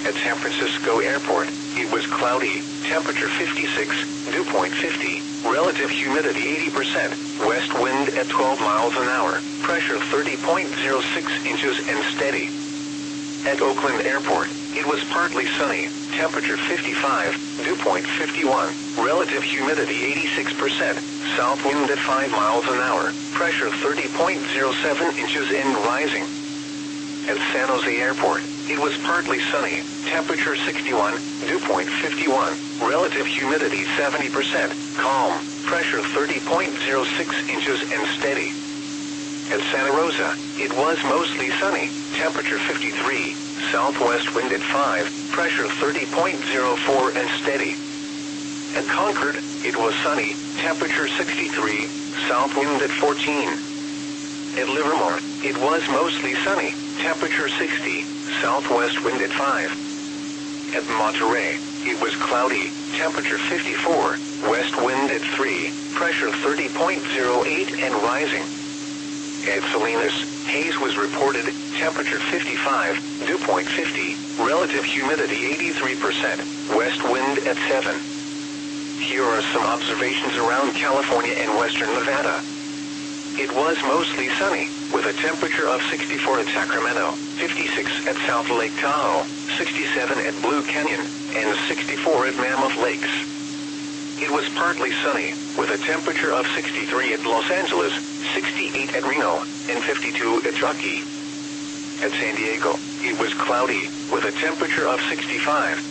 At San Francisco Airport, it was cloudy, temperature 56, dew point 50, relative humidity 80%, west wind at 12 miles an hour, pressure 30.06 inches and steady. At Oakland Airport, it was partly sunny, temperature 55, dew point 51, relative humidity 86%, south wind at 5 miles an hour, pressure 30.07 inches and rising. At San Jose Airport, it was partly sunny, temperature 61, dew point 51, relative humidity 70%, calm, pressure 30.06 inches and steady. At Santa Rosa, it was mostly sunny, temperature 53, southwest wind at 5, pressure 30.04 and steady. At Concord, it was sunny, temperature 63, south wind at 14. At Livermore, it was mostly sunny, temperature 60, southwest wind at 5. At Monterey, it was cloudy, temperature 54, west wind at 3, pressure 30.08 and rising. At Salinas, haze was reported, temperature 55, dew point 50, relative humidity 83%, west wind at 7. Here are some observations around California and western Nevada. It was mostly sunny, with a temperature of 64 at Sacramento, 56 at South Lake Tahoe, 67 at Blue Canyon, and 64 at Mammoth Lakes. It was partly sunny, with a temperature of 63 at Los Angeles, 68 at Reno, and 52 at Truckee. At San Diego, it was cloudy, with a temperature of 65.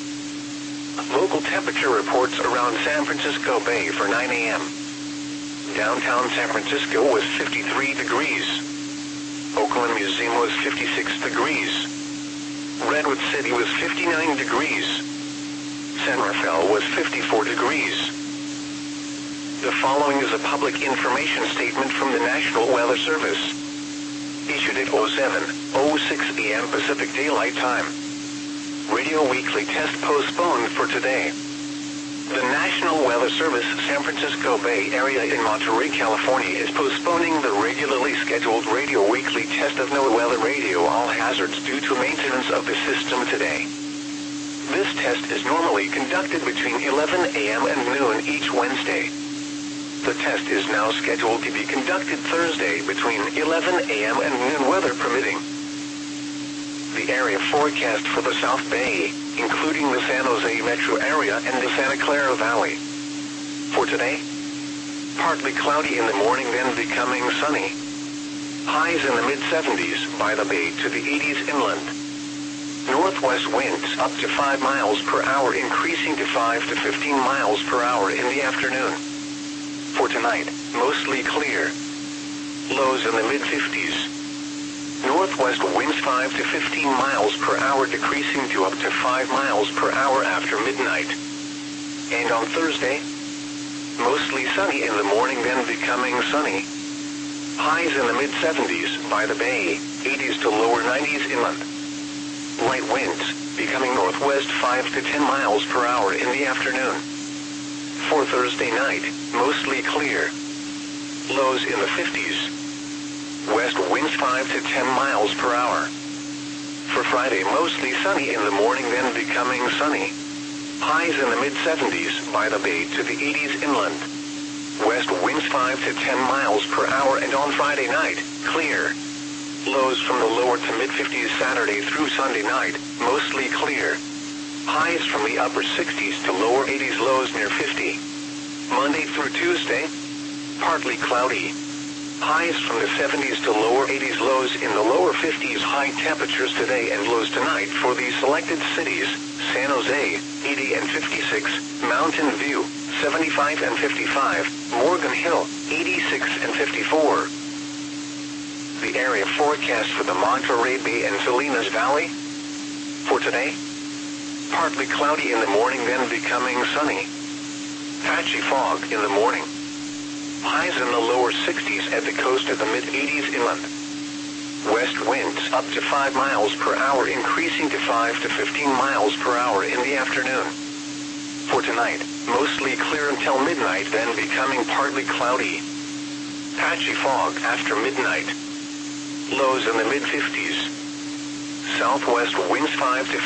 Local temperature reports around San Francisco Bay for 9 a.m. Downtown San Francisco was 53 degrees. Oakland Museum was 56 degrees. Redwood City was 59 degrees. San Rafael was 54 degrees. The following is a public information statement from the National Weather Service. Issued at 07:06 a.m. Pacific Daylight Time. Radio Weekly test postponed for today. The National Weather Service San Francisco Bay Area in Monterey, California is postponing the regularly scheduled Radio Weekly test of NOAA Weather Radio all hazards due to maintenance of the system today. This test is normally conducted between 11 a.m. and noon each Wednesday. The test is now scheduled to be conducted Thursday between 11 a.m. and noon, weather permitting. The area forecast for the South Bay, including the San Jose metro area and the Santa Clara Valley. For today, partly cloudy in the morning, then becoming sunny. Highs in the mid-70s by the bay to the 80s inland. Northwest winds up to 5 miles per hour, increasing to 5 to 15 miles per hour in the afternoon. For tonight, mostly clear. Lows in the mid-50s. Northwest winds 5 to 15 miles per hour, decreasing to up to 5 miles per hour after midnight. And on Thursday, mostly sunny in the morning, then becoming sunny. Highs in the mid-70s by the bay, 80s to lower 90s inland. Light winds, becoming northwest 5 to 10 miles per hour in the afternoon. For Thursday night, mostly clear. Lows in the 50s. West winds 5 to 10 miles per hour. For Friday, mostly sunny in the morning, then becoming sunny. Highs in the mid-70s by the bay to the 80s inland. West winds 5 to 10 miles per hour, and on Friday night, clear. Lows from the lower to mid-50s Saturday through Sunday night, mostly clear. Highs from the upper 60s to lower 80s, lows near 50. Monday through Tuesday, partly cloudy. Highs from the 70s to lower 80s, lows in the lower 50s. High temperatures today and lows tonight for the selected cities: San Jose, 80 and 56, Mountain View, 75 and 55, Morgan Hill, 86 and 54. The area forecast for the Monterey Bay and Salinas Valley. For today, partly cloudy in the morning, then becoming sunny. Patchy fog in the morning. Highs in the lower 60s at the coast of the mid-80s inland. West winds up to 5 miles per hour, increasing to 5 to 15 miles per hour in the afternoon. For tonight, mostly clear until midnight, then becoming partly cloudy. Patchy fog after midnight. Lows in the mid-50s. Southwest winds 5 to